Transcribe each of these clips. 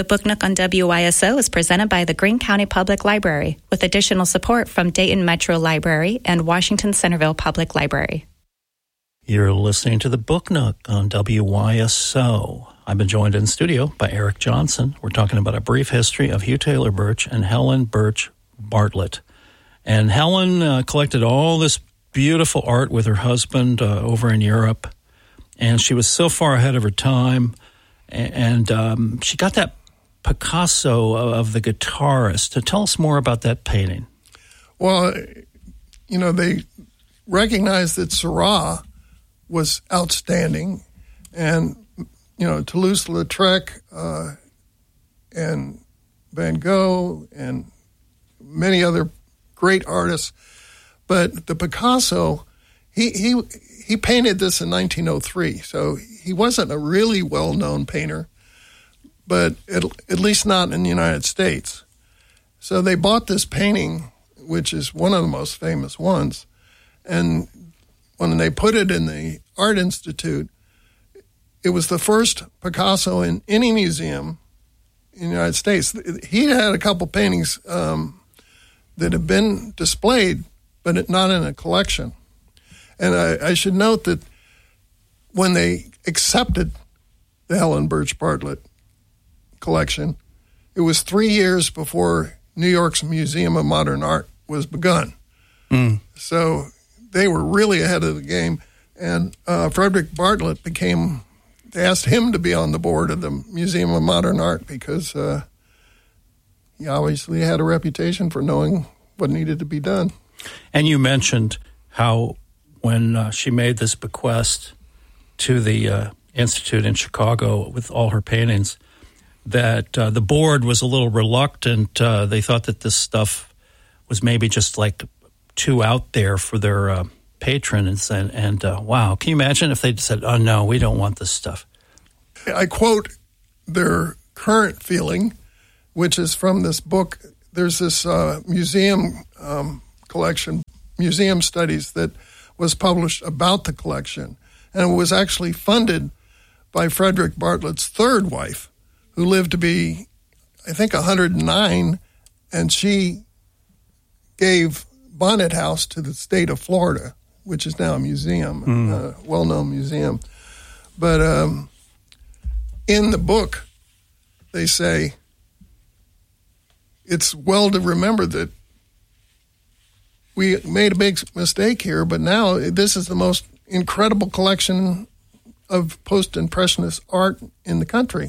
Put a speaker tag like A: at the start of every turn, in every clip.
A: The Book Nook on WYSO is presented by the Greene County Public Library, with additional support from Dayton Metro Library and Washington Centerville Public Library.
B: You're listening to The Book Nook on WYSO. I've been joined in studio by Eric Johnson. We're talking about a brief history of Hugh Taylor Birch and Helen Birch Bartlett. And Helen collected all this beautiful art with her husband over in Europe, and she was so far ahead of her time. And she got that Picasso of the guitarist. To tell us more about that painting.
C: Well, they recognized that Seurat was outstanding, and Toulouse-Lautrec and Van Gogh and many other great artists. But the Picasso, he painted this in 1903, so he wasn't a really well-known painter, but at least not in the United States. So they bought this painting, which is one of the most famous ones, and when they put it in the Art Institute, it was the first Picasso in any museum in the United States. He had a couple paintings that have been displayed, but not in a collection. And I should note that when they accepted the Helen Birch Bartlett collection, it was 3 years before New York's Museum of Modern Art was begun. So they were really ahead of the game. And Frederick Bartlett they asked him to be on the board of the Museum of Modern Art because he obviously had a reputation for knowing what needed to be done.
B: And you mentioned how when she made this bequest to the Institute in Chicago with all her paintings, that the board was a little reluctant. They thought that this stuff was maybe just like too out there for their patrons. And wow, can you imagine if they'd said, oh, no, we don't want this stuff?
C: I quote their current feeling, which is from this book. There's this museum collection, Museum Studies, that was published about the collection. And it was actually funded by Frederick Bartlett's third wife, who lived to be, I think, 109, and she gave Bonnet House to the state of Florida, which is now a museum, a well-known museum. But in the book, they say, it's well to remember that we made a big mistake here, but now this is the most incredible collection of post-impressionist art in the country.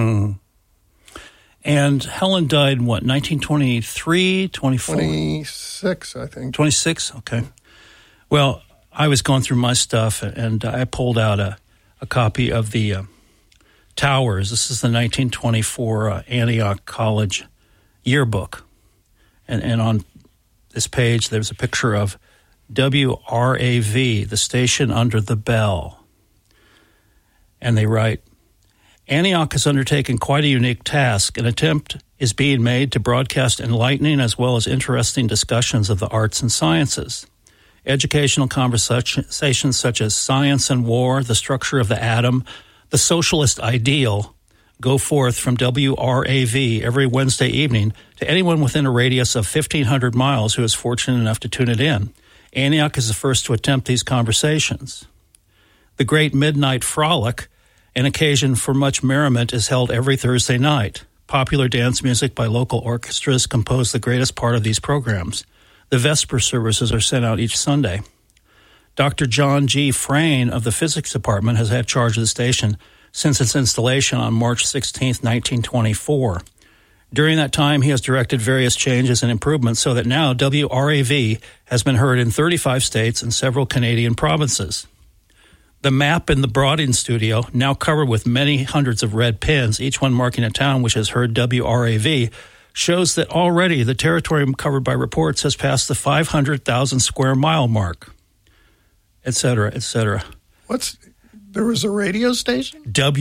B: And Helen died in what, 1923, 24?
C: 26, I think.
B: 26? Okay. Well, I was going through my stuff, and I pulled out a copy of the Towers. This is the 1924 Antioch College yearbook. And on this page, there's a picture of WRAV, the station under the bell. And they write, Antioch has undertaken quite a unique task. An attempt is being made to broadcast enlightening as well as interesting discussions of the arts and sciences. Educational conversations such as science and war, the structure of the atom, the socialist ideal, go forth from WRAV every Wednesday evening to anyone within a radius of 1,500 miles who is fortunate enough to tune it in. Antioch is the first to attempt these conversations. The Great Midnight Frolic, an occasion for much merriment, is held every Thursday night. Popular dance music by local orchestras compose the greatest part of these programs. The Vesper services are sent out each Sunday. Dr. John G. Frayne of the Physics Department has had charge of the station since its installation on March 16, 1924. During that time, he has directed various changes and improvements so that now WRAV has been heard in 35 states and several Canadian provinces. The map in the Broading studio, now covered with many hundreds of red pins, each one marking a town which has heard WRAV, shows that already the territory covered by reports has passed the 500,000 square mile mark, et cetera, et cetera.
C: There was a radio station?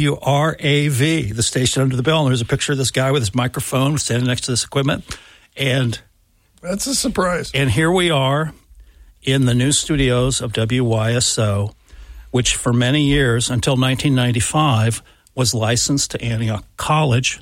B: WRAV, the station under the bell. And there's a picture of this guy with his microphone standing next to this equipment. And
C: that's a surprise.
B: And here we are in the new studios of WYSO, which for many years, until 1995, was licensed to Antioch College,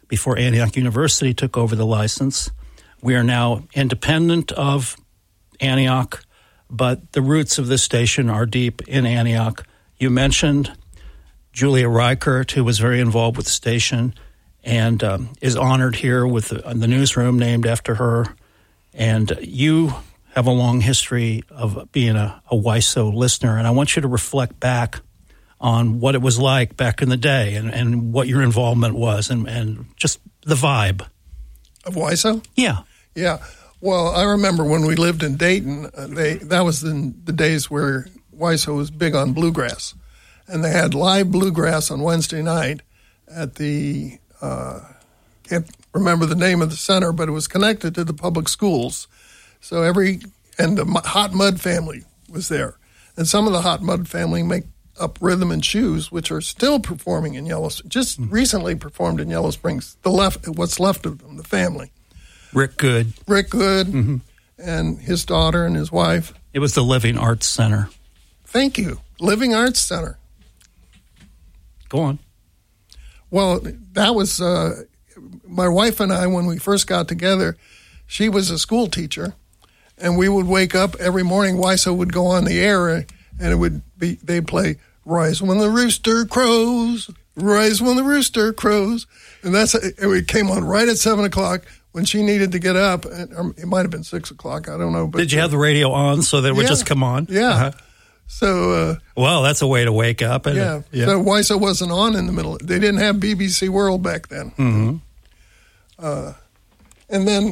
B: before Antioch University took over the license. We are now independent of Antioch, but the roots of this station are deep in Antioch. You mentioned Julia Reichert, who was very involved with the station and is honored here with the newsroom named after her. And you have a long history of being a WISO listener, and I want you to reflect back on what it was like back in the day and what your involvement was and just the vibe.
C: Of WISO?
B: Yeah.
C: Yeah. Well, I remember when we lived in Dayton, that was in the days where WISO was big on bluegrass. And they had live bluegrass on Wednesday night at the, can't remember the name of the center, but it was connected to the public schools. So and the Hot Mud family was there. And some of the Hot Mud family make up Rhythm and Shoes, which are still performing in Yellowstone, just recently performed in Yellow Springs, what's left of them, the family.
B: Rick Good.
C: And his daughter and his wife.
B: It was the Living Arts Center.
C: Thank you. Living Arts Center.
B: Go on.
C: Well, that was my wife and I, when we first got together. She was a school teacher, and we would wake up every morning. WISO would go on the air, and it would be, they'd play "Rise When the Rooster Crows, Rise When the Rooster Crows," and it came on right at 7 o'clock when she needed to get up. It might have been 6 o'clock. I don't know. But
B: did you have the radio on so that it would just come on?
C: Yeah.
B: Uh-huh.
C: So,
B: well, that's a way to wake up.
C: Yeah. So WISO wasn't on in the middle. They didn't have BBC World back then.
B: Mm-hmm.
C: And then,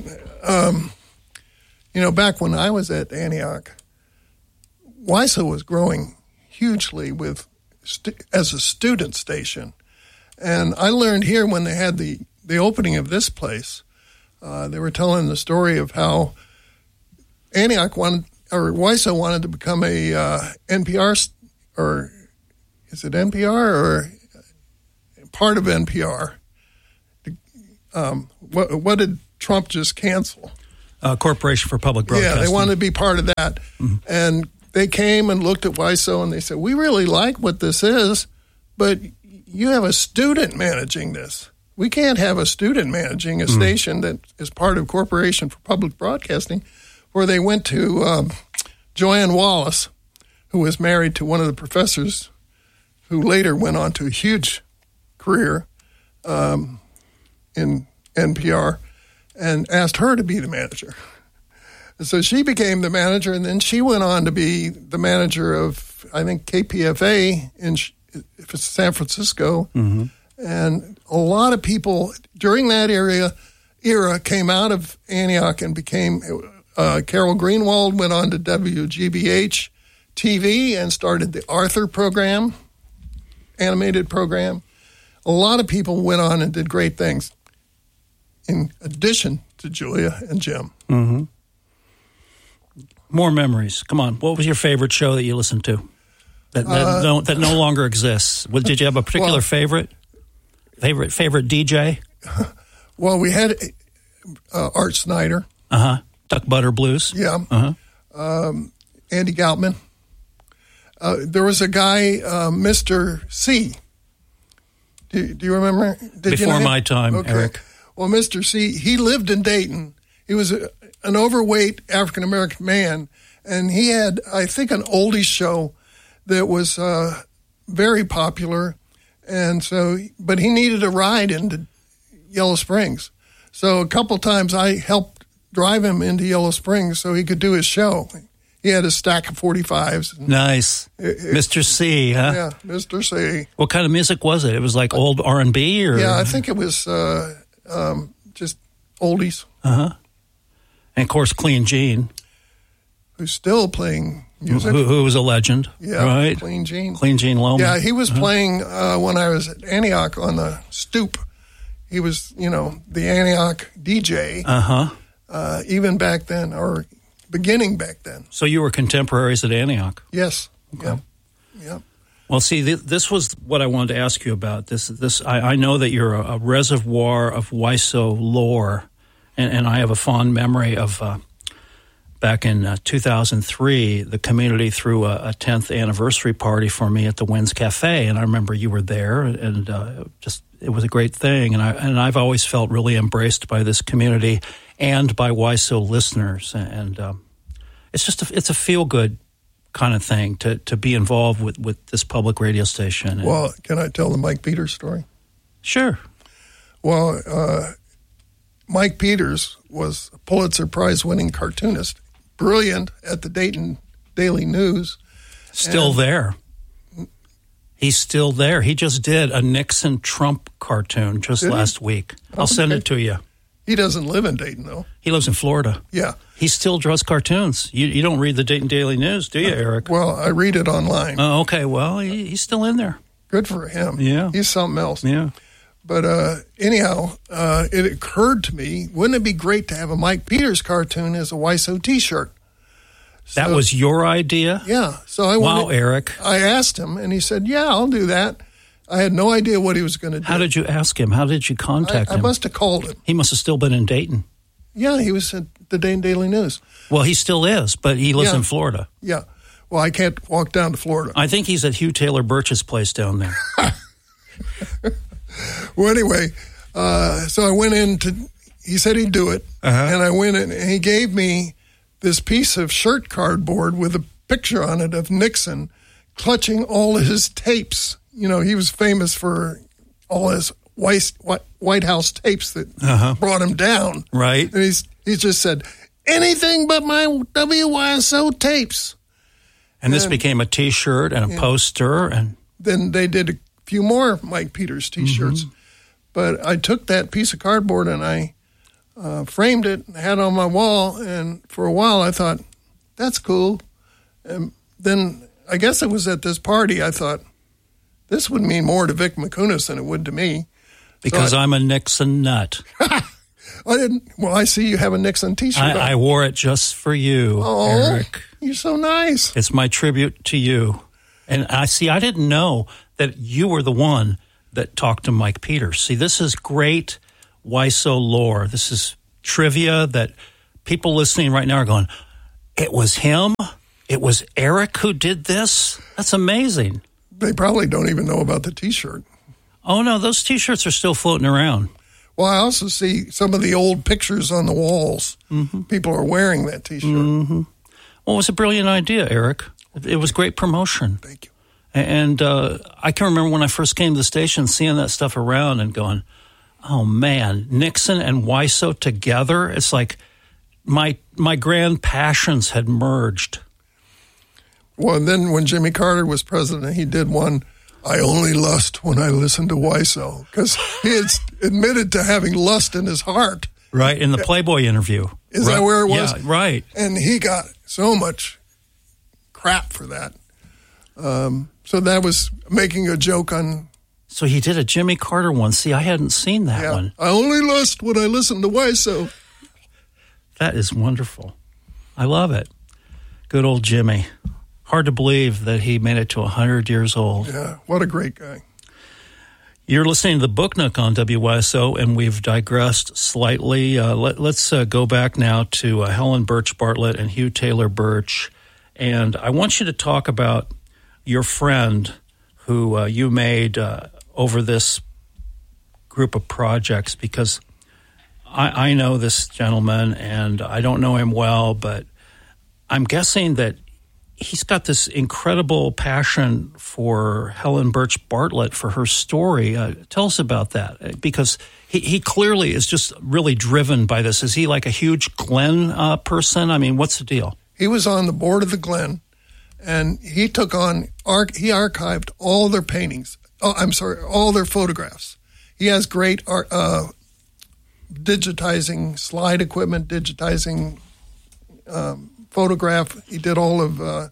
C: back when I was at Antioch, WISO was growing hugely as a student station. And I learned here when they had the opening of this place, they were telling the story of how WISO wanted to become a NPR, or is it NPR or part of NPR? What did Trump just cancel?
B: Corporation for Public Broadcasting.
C: Yeah, they wanted to be part of that. Mm-hmm. And they came and looked at WISO and they said, "We really like what this is, but you have a student managing this. We can't have a student managing a station that is part of Corporation for Public Broadcasting," where they went to Joanne Wallace, who was married to one of the professors who later went on to a huge career in NPR, and asked her to be the manager. And so she became the manager, and then she went on to be the manager of, I think, KPFA in San Francisco. Mm-hmm. And a lot of people during that era came out of Antioch and became, Carol Greenwald went on to WGBH TV and started the Arthur program, animated program. A lot of people went on and did great things, in addition to Julia and Jim.
B: Mm-hmm. More memories. Come on. What was your favorite show that you listened to that no longer exists? Did you have a particular favorite DJ?
C: Well, we had Art Snyder.
B: Uh-huh. Duck Butter Blues.
C: Yeah.
B: Uh-huh.
C: Andy Goutman. There was a guy, Mr. C. Do you remember?
B: Before my time,
C: okay.
B: Eric.
C: Well, Mr. C, he lived in Dayton. He was an overweight African-American man, and he had, I think, an oldies show that was very popular. And so, but he needed a ride into Yellow Springs. So a couple times I helped drive him into Yellow Springs so he could do his show. He had a stack of 45s.
B: Nice. Mr. C, huh?
C: Yeah, Mr. C.
B: What kind of music was it? It was like old R&B? Or?
C: Yeah, I think it was just oldies.
B: Uh-huh. And, of course, Clean Gene.
C: Who's still playing music.
B: Who was a legend.
C: Yeah,
B: right?
C: Clean Gene.
B: Clean Gene Lohman.
C: Yeah, he was playing when I was at Antioch on the stoop. He was, the Antioch DJ.
B: Uh-huh.
C: Even back then, or beginning back then.
B: So you were contemporaries at Antioch?
C: Yes.
B: Okay.
C: Yeah.
B: Well, see, this was what I wanted to ask you about. I know that you're a reservoir of WISO lore, and I have a fond memory of back in 2003, the community threw a 10th anniversary party for me at the Wynn's Cafe, and I remember you were there, and just it was a great thing, and I've always felt really embraced by this community and by WISO listeners, and it's a feel good kind of thing to be involved with this public radio station.
C: Well, can I tell the Mike Peters story?
B: Sure.
C: Well, Mike Peters was a Pulitzer Prize-winning cartoonist, brilliant at the Dayton Daily News.
B: Still there. He's still there. He just did a Nixon-Trump cartoon just last week. I'll send it to you.
C: He doesn't live in Dayton, though.
B: He lives in Florida.
C: Yeah.
B: He still draws cartoons. You don't read the Dayton Daily News, do you, Eric?
C: Well, I read it online.
B: Oh, okay. Well, he's still in there.
C: Good for him.
B: Yeah.
C: He's something else.
B: Yeah.
C: But anyhow, it occurred to me, wouldn't it be great to have a Mike Peters cartoon as a WISO T-shirt?
B: That was your idea?
C: Yeah. So I
B: Wow, Eric.
C: I asked him, and he said, yeah, I'll do that. I had no idea what he was going to do.
B: How did you ask him? How did you contact him?
C: I must have called him.
B: He must have still been in Dayton.
C: Yeah, he was at the Dayton Daily News.
B: Well, he still is, but he lives in Florida.
C: Yeah. Well, I can't walk down to Florida.
B: I think he's at Hugh Taylor Birch's place down there.
C: Well, anyway, so I went in he said he'd do it, and I went in, and he gave me this piece of shirt cardboard with a picture on it of Nixon clutching all his tapes. You know, he was famous for all his White House tapes that brought him down.
B: Right.
C: And he just said, anything but my WISO tapes.
B: And this became a T-shirt and a poster. And
C: then they did a few more Mike Peters T-shirts. But I took that piece of cardboard and I framed it and had it on my wall. And for a while I thought, that's cool. And then I guess it was at this party I thought, this would mean more to Vic McCunas than it would to me.
B: Because I'm a Nixon nut.
C: I see you have a Nixon T-shirt.
B: I wore it just for you, Eric.
C: You're so nice.
B: It's my tribute to you. And I didn't know that you were the one that talked to Mike Peters. See, this is great WISO lore. This is trivia that people listening right now are going, it was him? It was Eric who did this? That's amazing.
C: They probably don't even know about the T-shirt.
B: Oh, no, those T-shirts are still floating around.
C: Well, I also see some of the old pictures on the walls. People are wearing that T-shirt.
B: Well, it was a brilliant idea, Eric. It was great promotion.
C: Thank you.
B: And I can remember when I first came to the station, seeing that stuff around and going, oh, man, Nixon and WISO together? It's like my grand passions had merged.
C: Well, and then when Jimmy Carter was president, he did one, I only lust when I listen to WISO, because he had admitted to having lust in his heart.
B: Right, in the Playboy interview.
C: Is that where it was?
B: Yeah, right.
C: And he got so much crap for that. So that was making a joke on...
B: So he did a Jimmy Carter one. See, I hadn't seen that one.
C: I only lust when I listen to WISO.
B: That is wonderful. I love it. Good old Jimmy. Hard to believe that he made it to 100 years old.
C: Yeah, what a great guy.
B: You're listening to the Book Nook on WISO, and we've digressed slightly. Let's go back now to Helen Birch Bartlett and Hugh Taylor Birch. And I want you to talk about your friend who you made over this group of projects, because I know this gentleman, and I don't know him well, but I'm guessing that he's got this incredible passion for Helen Birch Bartlett, for her story. Tell us about that, because he clearly is just really driven by this. Is he like a huge Glenn person? I mean, what's the deal?
C: He was on the board of the Glenn, and he took on, he archived all their paintings. All their photographs. He has great digitizing slide equipment, digitizing photograph. He did all of,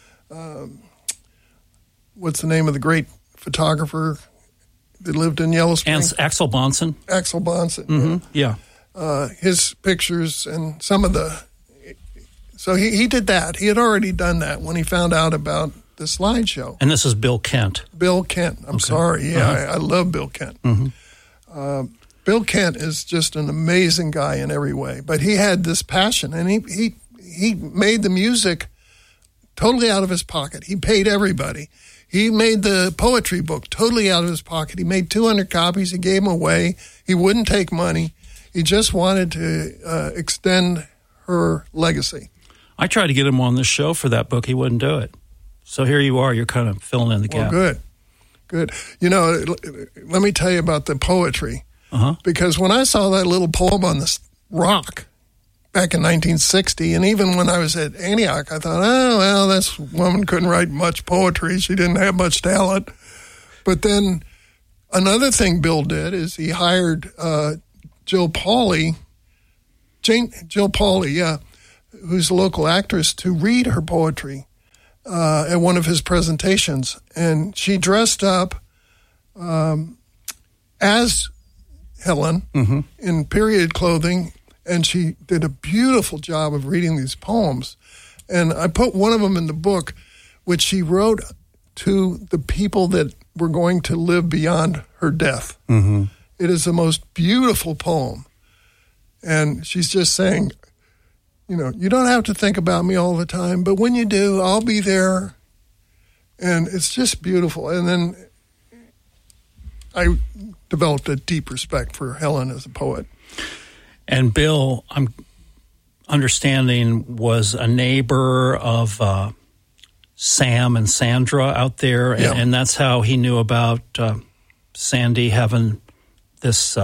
C: what's the name of the great photographer that lived in Yellow Springs?
B: Axel Bonson.
C: Axel Bonson.
B: Yeah.
C: His pictures and some of the... So he did that. He had already done that when he found out about the slideshow.
B: And this is Bill Kent.
C: Bill Kent. I'm sorry. Yeah, I love Bill Kent. Bill Kent is just an amazing guy in every way. But he had this passion, and he made the music totally out of his pocket. He paid everybody. He made the poetry book totally out of his pocket. He made 200 copies. He gave them away. He wouldn't take money. He just wanted to extend her legacy.
B: I tried to get him on this show for that book. He wouldn't do it. So here you are. You're kind of filling in the gap.
C: Well, good. You know, let me tell you about the poetry. Because when I saw that little poem on this rock back in 1960, and even when I was at Antioch, I thought, oh, well, this woman couldn't write much poetry. She didn't have much talent. But then another thing Bill did is he hired Jill Pauley, who's a local actress, to read her poetry at one of his presentations. And she dressed up as Helen in period clothing, and she did a beautiful job of reading these poems. And I put one of them in the book, which she wrote to the people that were going to live beyond her death. It is the most beautiful poem. And she's just saying, you know, you don't have to think about me all the time, but when you do, I'll be there. And it's just beautiful. And then I developed a deep respect for Helen as a poet.
B: And Bill, I'm understanding, was a neighbor of Sam and Sandra out there, and that's how he knew about Sandy having this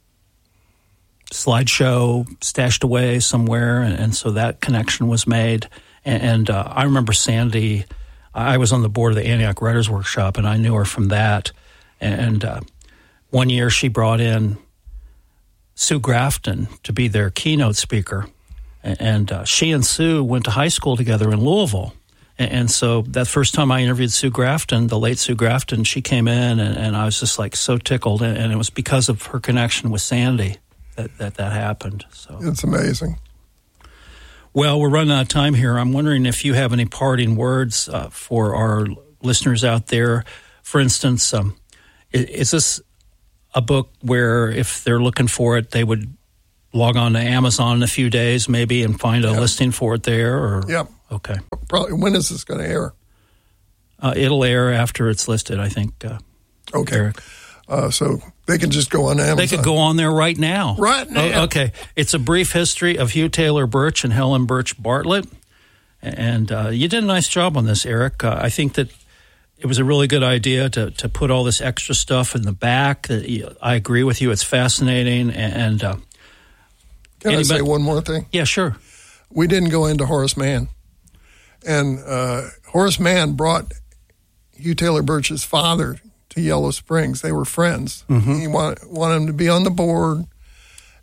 B: slideshow stashed away somewhere, and so that connection was made. And I remember Sandy, I was on the board of the Antioch Writers Workshop, and I knew her from that. And one year she brought in Sue Grafton to be their keynote speaker. And she and Sue went to high school together in Louisville. And so that first time I interviewed Sue Grafton, the late Sue Grafton, she came in, and I was just like so tickled. And it was because of her connection with Sandy that happened. So
C: it's amazing.
B: Well, we're running out of time here. I'm wondering if you have any parting words for our listeners out there. For instance, is this a book where if they're looking for it, they would log on to Amazon in a few days maybe and find a listing for it there? Or?
C: Yep.
B: Okay.
C: Probably. When is this going to air?
B: It'll air after it's listed, I think.
C: Okay.
B: Eric.
C: So they can just go on Amazon.
B: They could go on there right now.
C: Right now.
B: Okay. It's a brief history of Hugh Taylor Birch and Helen Birch Bartlett. And you did a nice job on this, Eric. I think that it was a really good idea to put all this extra stuff in the back. I agree with you. It's fascinating. And
C: can I say one more thing?
B: Yeah, sure.
C: We didn't go into Horace Mann. And Horace Mann brought Hugh Taylor Birch's father to Yellow Springs. They were friends. He wanted him to be on the board.